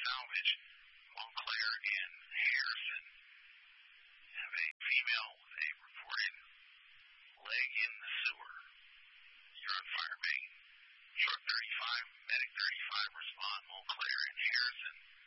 salvage. Montclair and Harrison have a female with a reported leg in the sewer. You're on fire main. Short 35, medic 35 respond. Montclair and Harrison